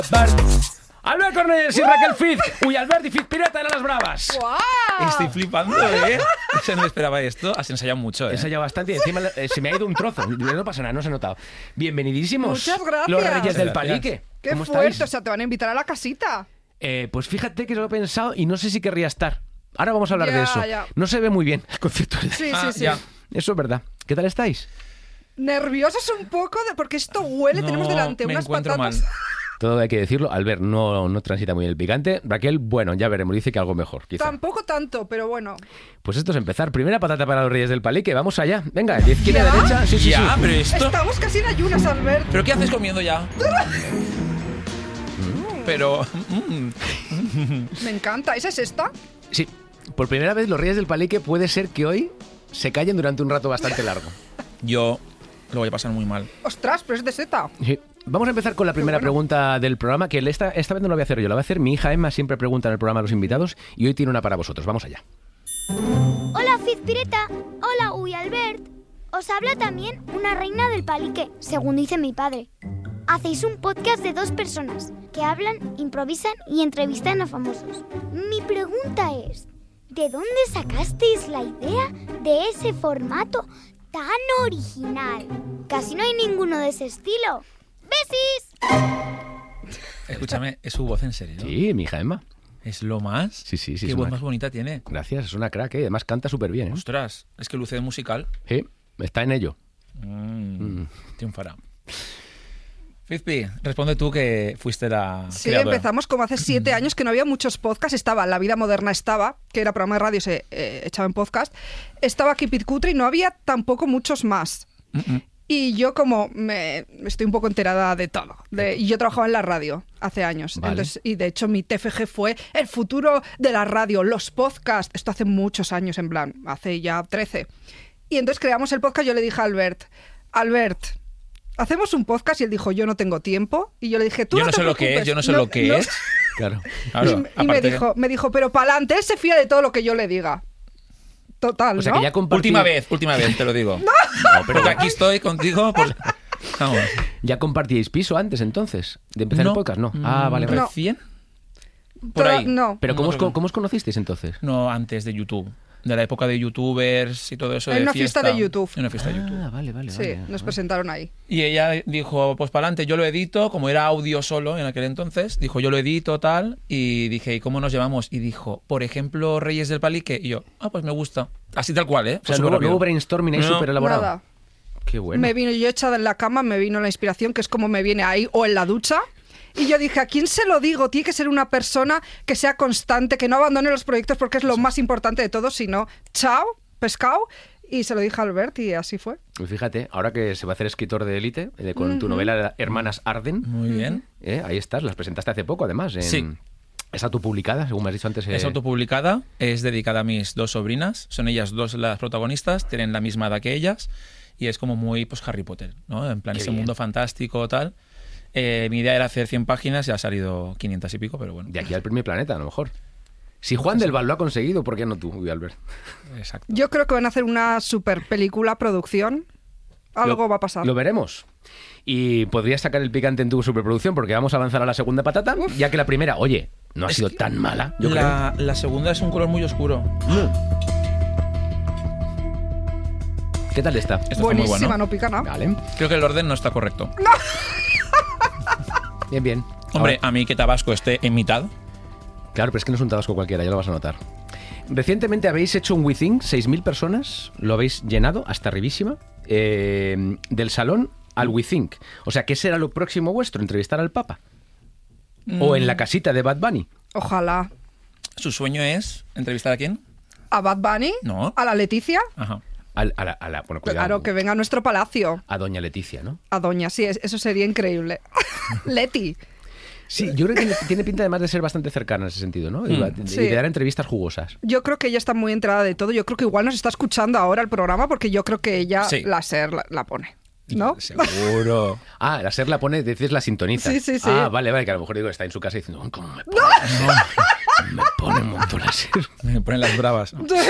Albert Cornellers y Raquel Fiz. Uy, Albert y Fiz Pireta eran las bravas. ¡Guau! Estoy flipando, ¿eh? O no me esperaba esto. Has ensayado mucho, ¿eh? He ensayado bastante y encima se me ha ido un trozo. No pasa nada, no se ha notado. Bienvenidísimos. Muchas gracias. Los Reyes del Gracias. Palique. ¡Qué ¿Cómo fuerte! estáis? O sea, te van a invitar a la casita. Pues fíjate que lo he pensado y no sé si querría estar. Ahora vamos a hablar Ya, de eso. ya. No se ve muy bien el concierto. Sí, Ah, sí, sí. ya. Eso es verdad. ¿Qué tal estáis? Nerviosos un poco porque esto huele. No, Tenemos delante me unas encuentro patatas. mal. Todo hay que decirlo. Albert no transita muy bien el picante. Raquel, bueno, ya veremos. Dice que algo mejor, quizá. Tampoco tanto, pero bueno. Pues esto es empezar. Primera patata para los Reyes del Palique. Vamos allá. Venga, de izquierda a ¿Ya? derecha. Sí, sí, Ya, sí. pero esto... Estamos casi en ayunas, Albert. ¿Pero qué haces comiendo ya? Pero... Me encanta. ¿Esa es esta? Sí. Por primera vez los Reyes del Palique puede ser que hoy se callen durante un rato bastante largo. Yo lo voy a pasar muy mal. Ostras, pero es de seta. Sí. Vamos a empezar con la primera pregunta del programa, que esta vez no la voy a hacer yo, la va a hacer mi hija Emma, siempre pregunta en el programa a los invitados, y hoy tiene una para vosotros. Vamos allá. Hola Fizpireta, hola Uy Albert. Os habla también una reina del palique, según dice mi padre. Hacéis un podcast de 2 personas que hablan, improvisan y entrevistan a famosos. Mi pregunta es, ¿de dónde sacasteis la idea de ese formato tan original? Casi no hay ninguno de ese estilo. ¡Besis! Escúchame, ¿es su voz en serio? Sí, mi hija Emma. ¿Es lo más? Sí, sí, sí. Qué es voz una- más bonita tiene. Gracias, es una crack, ¿eh? Además canta súper bien, ¿eh? Ostras, es que luce de musical. Sí, está en ello. Triunfará. Fizpi, responde tú que fuiste la Sí, creadora. empezamos como hace 7 años que no había muchos podcasts. Estaba La Vida Moderna, que era programa de radio, se echaba en podcast. Estaba Keep It Cutre y no había tampoco muchos más. Y yo como me estoy un poco enterada de todo. Y yo trabajaba en la radio hace años. Vale. Entonces, y de hecho mi TFG fue el futuro de la radio, los podcasts. Esto hace muchos años, en plan, hace ya 13. Y entonces creamos el podcast. Yo le dije a Albert, hacemos un podcast, y él dijo, yo no tengo tiempo. Y yo le dije, tú Yo no no te sé lo que preocupes. es, yo no sé lo que es. Claro. Claro, Y me aparte- dijo, pero para adelante, él se fía de todo lo que yo le diga. Total, O sea ¿no? que ya compartí... Última vez, te lo digo. No, pero que aquí estoy contigo, pues... Vamos. ¿Ya compartíais piso antes, entonces? ¿De empezar el podcast? No. Ah, vale, vale. No. ¿Recién? Por ahí. No. Pero ¿cómo, No, ¿cómo os conocisteis entonces? No, antes de YouTube. De la época de youtubers y todo eso. En de una fiesta de YouTube. En una fiesta de YouTube. Ah, vale, vale, Sí, vale. nos presentaron ahí. Y ella dijo, pues para adelante, yo lo edito, como era audio solo en aquel entonces, dijo, yo lo edito, tal, y dije, ¿y cómo nos llevamos? Y dijo, por ejemplo, Reyes del Palique, y yo, pues me gusta. Así tal cual, ¿eh? O sea, Fue luego superrápido. brainstorming ahí No, súper elaborado. Nada. Qué bueno. Me vino yo echada en la cama, me vino la inspiración, que es como me viene ahí, o en la ducha. Y yo dije, ¿a quién se lo digo? Tiene que ser una persona que sea constante, que no abandone los proyectos porque es lo más importante de todo, sino chao, pescado. Y se lo dije a Albert y así fue. Y fíjate, ahora que se va a hacer escritor de élite, con tu novela Hermanas Arden, Muy bien. ahí estás, las presentaste hace poco además. Sí. Es autopublicada, según me has dicho antes. Es autopublicada, es dedicada a mis 2 sobrinas, son ellas 2 las protagonistas, tienen la misma edad que ellas, y es como muy pues Harry Potter, ¿no? En plan, Qué ese bien. mundo fantástico, tal. Mi idea era hacer 100 páginas, ya ha salido 500 y pico, pero bueno. De aquí al primer planeta, a lo mejor. Si Juan del Val lo ha conseguido, ¿por qué no tú, Uy, Albert? Exacto. Yo creo que van a hacer una super película, producción. Algo va a pasar. Lo veremos. Y podrías sacar el picante en tu superproducción, porque vamos a avanzar a la segunda patata, ya que la primera, oye, no ha sido tan mala, yo creo. La segunda es un color muy oscuro. ¿Qué tal está? Esto fue muy Buenísima, bueno. no pica nada. Vale. Creo que el orden no está correcto. Bien, bien. Hombre, Ahora- a mí que Tabasco esté en mitad. Claro, pero es que no es un tabasco cualquiera, ya lo vas a notar. Recientemente habéis hecho un WeThink, 6.000 personas, lo habéis llenado hasta arribísima, del salón al WeThink. O sea, ¿qué será lo próximo vuestro? ¿Entrevistar al Papa? ¿O en la casita de Bad Bunny? Ojalá. Su sueño es entrevistar a quién. ¿A Bad Bunny? No. ¿A la Leticia? Ajá. Bueno, cuidado. Claro, que venga a nuestro palacio. A doña Leticia, ¿no? A Doña, sí, eso sería increíble. Leti. Sí, yo creo que tiene pinta además de ser bastante cercana en ese sentido, ¿no? Y Sí. de dar entrevistas jugosas. Yo creo que ella está muy enterada de todo. Yo creo que igual nos está escuchando ahora el programa porque yo creo que ella Sí. la SER la pone. ¿No? Seguro. Ah, la SER la pone, decís la sintoniza. Sí, sí, sí. Ah, vale, que a lo mejor digo, está en su casa diciendo, "Uy, ¿cómo me pone? Me pone un montón la SER. Me ponen las bravas.